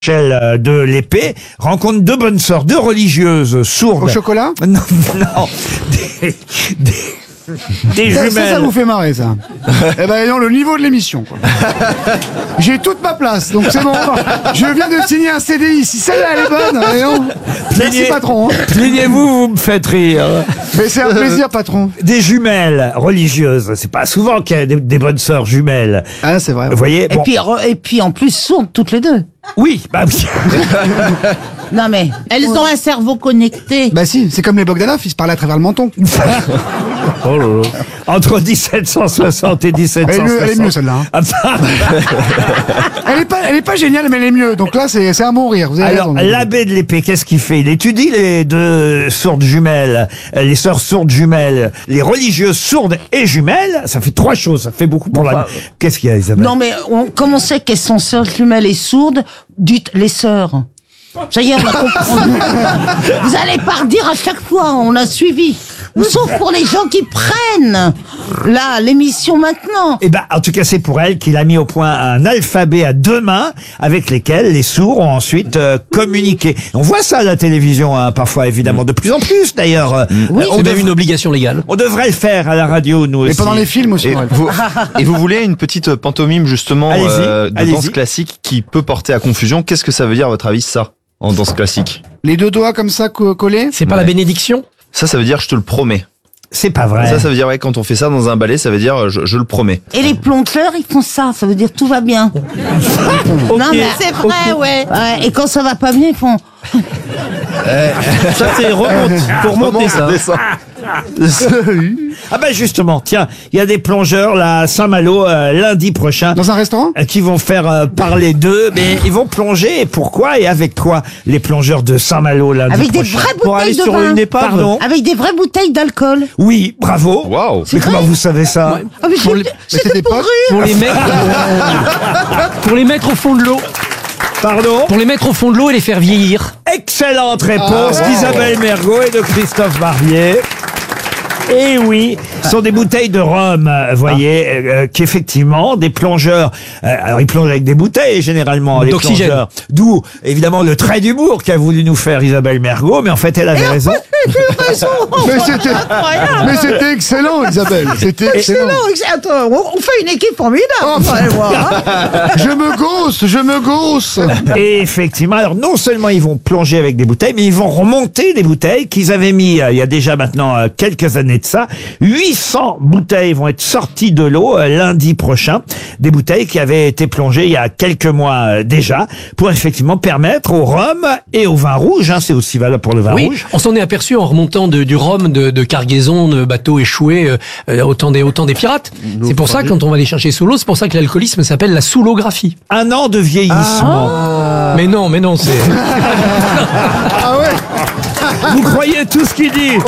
De l'épée rencontre deux bonnes sœurs, deux religieuses sourdes. Au chocolat? Non, non, des jumelles. Ça vous fait marrer, ça. Eh ben, non, le niveau de l'émission, quoi. J'ai toute ma place, donc c'est bon. Je viens de signer un CDI. Si celle-là, elle est bonne, non. Merci, patron. Hein. Plaignez-vous, vous me faites rire. Mais c'est un plaisir, patron. Des jumelles religieuses. C'est pas souvent qu'il y a des bonnes sœurs jumelles. Ah, c'est vrai. Vous voyez? Bon. Et puis, en plus, sourdes toutes les deux. Oui, bah oui. Non mais, elles ont un cerveau connecté. Bah si, c'est comme les Bogdanov, ils se parlaient à travers le menton. Oh là là. Entre 1760 et 1760. Elle est mieux celle-là. Hein. Elle est pas géniale, mais elle est mieux. Donc là, c'est un bon rire. Vous avez Alors, raison. l'abbé de l'épée, qu'est-ce qu'il fait? Il étudie les deux sourdes jumelles, les sœurs sourdes jumelles, les religieuses sourdes et jumelles. Ça fait trois choses. Ça fait beaucoup pour la. Qu'est-ce qu'il y a, Isabelle? Non mais, comme on sait qu'elles sont sœurs jumelles et sourdes, dites les sœurs. Ça y est, on a compris. Vous allez pas redire à chaque fois, on a suivi. Sauf pour les gens qui prennent là l'émission maintenant. Eh ben, en tout cas, c'est pour elle qu'il a mis au point un alphabet à deux mains avec lesquels les sourds ont ensuite communiqué. On voit ça à la télévision, hein, parfois, évidemment, de plus en plus, d'ailleurs. Oui, C'est même une obligation légale. On devrait le faire à la radio, nous aussi. Et pendant les films aussi. Et vous voulez une petite pantomime justement de Allez-y. danse classique qui peut porter à confusion. Qu'est-ce que ça veut dire à votre avis ça en danse classique? Les deux doigts comme ça collés. C'est pas la bénédiction? Ça veut dire je te le promets. C'est pas vrai. Ça veut dire ouais, quand on fait ça dans un ballet, ça veut dire je le promets. Et les plongeurs, ils font ça dire tout va bien. Non mais c'est vrai, ouais. Et quand ça va pas bien, ils font... Ça c'est remonte. Pour monter ça. Descend. Ah ben justement, tiens, il y a des plongeurs là à Saint-Malo lundi prochain. Dans un restaurant? Qui vont faire parler d'eux, mais ils vont plonger. Et pourquoi et avec quoi les plongeurs de Saint-Malo lundi Avec des prochain? vraies Pour aller bouteilles de sur vin. une épave. Pardon? Avec des vraies bouteilles d'alcool. Oui, bravo. Waouh. Mais comment vous savez ça? Ah, mais Pour les- c'était pour pas- rire. Pour les mettre au fond de l'eau. Pardon? Pour les mettre au fond de l'eau et les faire vieillir. Excellente réponse d'Isabelle Mergot et de Christophe Barbier. Et oui, ce sont des bouteilles de rhum, voyez, qu'effectivement, des plongeurs, alors ils plongent avec des bouteilles généralement, les D'oxygène. plongeurs. D'où, évidemment, le trait d'humour qu'a voulu nous faire Isabelle Mergot, mais en fait, elle avait raison. Mais c'était excellent, Isabelle. C'était excellent. Attends, on fait une équipe formidable. Vous allez voir, hein. Je me gausse. Et effectivement, alors non seulement ils vont plonger avec des bouteilles, mais ils vont remonter des bouteilles qu'ils avaient mis, il y a déjà maintenant quelques années de ça. 800 bouteilles vont être sorties de l'eau lundi prochain. Des bouteilles qui avaient été plongées il y a quelques mois déjà, pour effectivement permettre au rhum et au vin rouge, hein, c'est aussi valable pour le vin Oui, rouge. on s'en est aperçu en remontant du rhum de cargaison, de bateaux échoués, au temps des pirates. C'est pour ça, quand on va les chercher sous l'eau, c'est pour ça que l'alcoolisme s'appelle la soulographie. Un an de vieillissement. Mais non, c'est... Ah ouais. Vous croyez tout ce qu'il dit?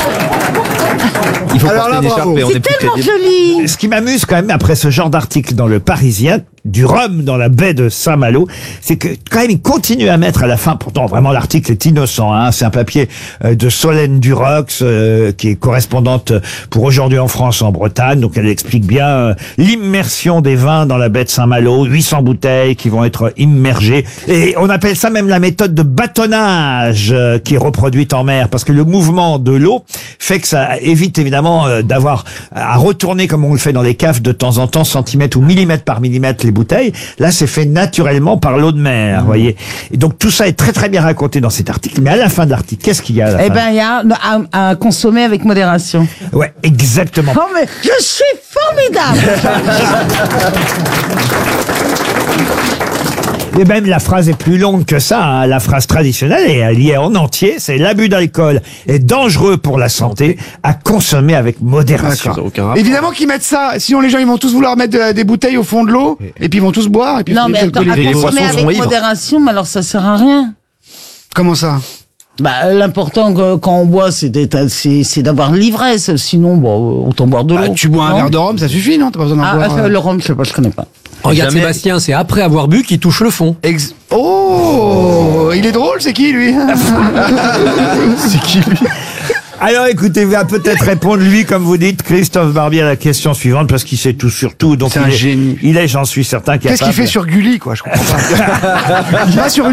Il faut Alors porter là, une écharpe bravo. et on C'est est plus tellement crédible. joli. Ce qui m'amuse quand même après ce genre d'article dans le Parisien, du rhum dans la baie de Saint-Malo, c'est que quand même il continue à mettre à la fin, pourtant vraiment l'article est innocent, hein, c'est un papier de Solène Durox qui est correspondante pour Aujourd'hui en France en Bretagne, donc elle explique bien l'immersion des vins dans la baie de Saint-Malo, 800 bouteilles qui vont être immergées, et on appelle ça même la méthode de bâtonnage qui est reproduite en mer, parce que le mouvement de l'eau fait que ça évite évidemment d'avoir à retourner comme on le fait dans les caves de temps en temps, centimètre ou millimètre par millimètre les bouteilles. Là, c'est fait naturellement par l'eau de mer, voyez. Et donc tout ça est très très bien raconté dans cet article. Mais à la fin de l'article, qu'est-ce qu'il y a à la Eh fin? ben, il y a à consommer avec modération. Ouais, exactement. Oh mais je suis formidable. Et même la phrase est plus longue que ça, hein. La phrase traditionnelle est liée en entier. C'est l'abus d'alcool est dangereux pour la santé, à consommer avec modération. Évidemment qu'ils mettent ça, sinon les gens ils vont tous vouloir mettre des bouteilles au fond de l'eau, et puis ils vont tous boire, et puis Non mais attends, à les consommer poissons seront avec ivres. modération, mais alors ça sert à rien. Comment ça? Bah, l'important quand on boit, c'est d'avoir l'ivresse. Sinon, bon, autant boire de l'eau. Bah, tu bois un Non verre de rhum, ça suffit, non? T'as pas besoin d'en boire. Le rhum, je sais pas, je connais pas. Regarde Jamais- Sébastien, c'est après avoir bu qu'il touche le fond. Oh, il est drôle, c'est qui lui? C'est qui lui? Alors écoutez, va peut-être répondre lui, comme vous dites, Christophe Barbier, à la question suivante, parce qu'il sait tout sur tout. Donc C'est un génie. Il est, j'en suis certain, Qu'est-ce qu'il fait sur Gulli, quoi? Je comprends pas. Il va sur une